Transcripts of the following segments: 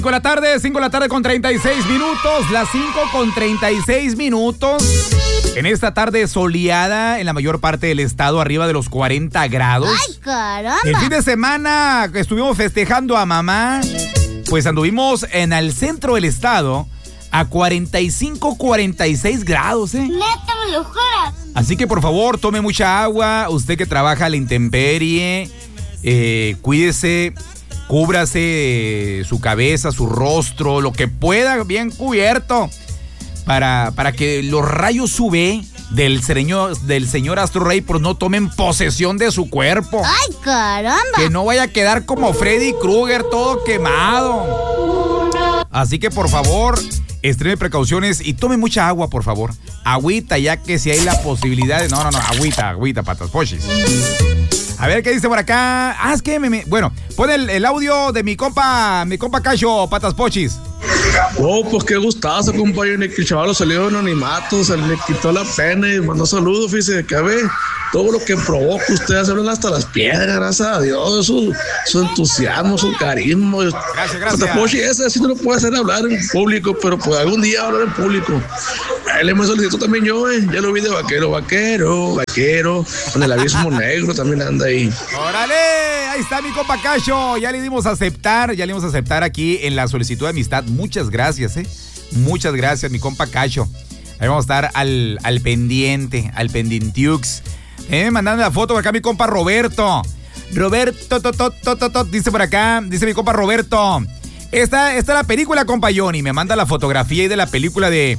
5 de la tarde con 36 minutos, las 5 con 36 minutos. En esta tarde soleada en la mayor parte del estado, arriba de los 40 grados. ¡Ay, caramba! El fin de semana que estuvimos festejando a mamá, pues anduvimos en el centro del estado a 45, 46 grados, ¿eh? ¡Neta, me lo juras! Así que por favor, tome mucha agua, usted que trabaja a la intemperie, cuídese. Cúbrase su cabeza, su rostro, lo que pueda, bien cubierto, para que los rayos UV del señor Astro Rey pues no tomen posesión de su cuerpo. ¡Ay, caramba! Que no vaya a quedar como Freddy Krueger, todo quemado. Así que por favor, extreme precauciones y tome mucha agua, por favor. Agüita, ya que si hay la posibilidad de... No, agüita, patas pochis. A ver qué dice por acá. Es que bueno, pon el audio de mi compa Cacho, patas pochis. Oh, pues qué gustazo, compañero, que el chaval salió en anonimato, se le quitó la pena y mandó saludos, fíjese, que a ver, todo lo que provoca usted, hacerlo hasta las piedras, gracias a Dios, su entusiasmo, su carisma. Gracias. Pochi, ese sí no lo puede hacer hablar en público, pero pues algún día hablar en público. Él me solicitó también yo, ya lo vi de vaquero, con el abismo negro también anda ahí. ¡Órale! Ahí está mi compa Cacho, ya le dimos a aceptar aquí en la solicitud de amistad. Muchas gracias, Muchas gracias, mi compa Cacho. Ahí vamos a estar al pendientiux. Mandando la foto por acá mi compa Roberto. Dice por acá, dice mi compa Roberto. Esta es la película, compa Johnny. Me manda la fotografía ahí de la película de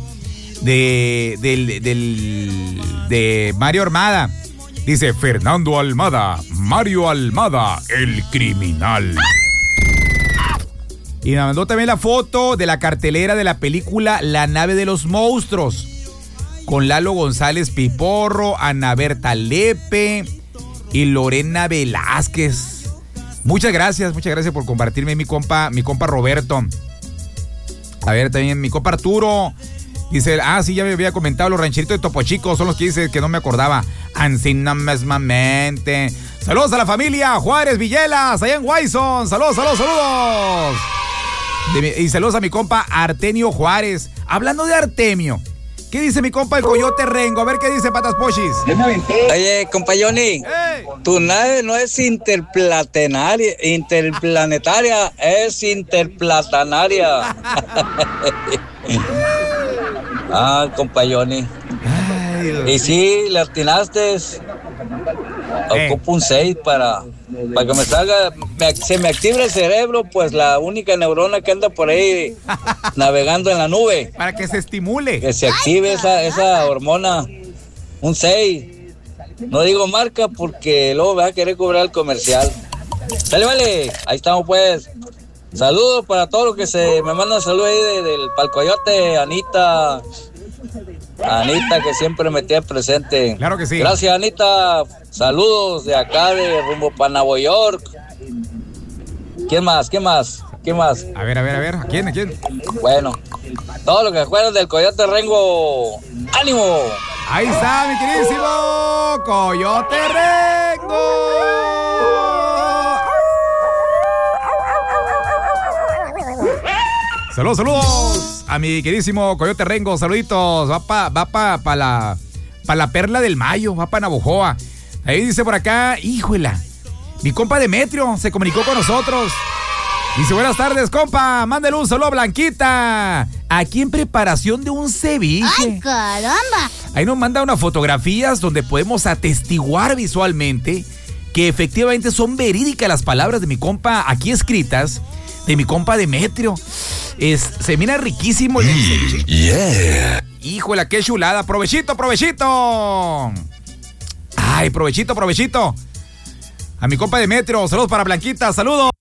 Mario Almada. Dice Fernando Almada, Mario Almada, el criminal. Y me mandó también la foto de la cartelera de la película La nave de los monstruos, con Lalo González Piporro, Ana Berta Lepe y Lorena Velázquez. Muchas gracias por compartirme mi compa Roberto. A ver, también mi compa Arturo. Dice, sí, ya me había comentado, los rancheritos de Topo Chico son los que dice que no me acordaba. Ancina mesmamente. Saludos a la familia Juárez Villelas, allá en Guayson. Saludos. Y saludos a mi compa Artemio Juárez. Hablando de Artemio, ¿qué dice mi compa el Coyote Rengo? A ver qué dice patas pochis. Oye, compa Johnny, tu nave no es interplanetaria, es interplatanaria. Compa Johnny. Y sí, le atinaste. Ocupo un 6 para que me salga, se me active el cerebro, pues la única neurona que anda por ahí navegando en la nube. Para que se estimule. Que se active esa hormona. Un 6. No digo marca porque luego me va a querer cobrar el comercial. Vale. Ahí estamos pues. Saludos para todos los que me mandan saludos ahí del Palcoyote, Anita, que siempre me tiene presente. Claro que sí. Gracias, Anita. Saludos de acá, de rumbo para Nueva York. ¿Quién más? A ver. ¿A quién? Bueno, todos los que juegan del Coyote Rengo, ¡ánimo! Ahí está, mi queridísimo Coyote Rengo. Saludos a mi queridísimo Coyote Rengo, saluditos. Va pa la Perla del Mayo, va pa Navojoa. Ahí dice por acá, híjola, mi compa Demetrio se comunicó con nosotros. Dice, buenas tardes, compa, mándale un saludo a Blanquita, aquí en preparación de un ceviche. ¡Ay, caramba! Ahí nos manda unas fotografías donde podemos atestiguar visualmente que efectivamente son verídicas las palabras de mi compa aquí escritas, de mi compa Demetrio. Se mira riquísimo el ceviche. Yeah. Híjole, qué chulada. Provechito. Ay, provechito. A mi compa Demetrio, saludos para Blanquita, saludos.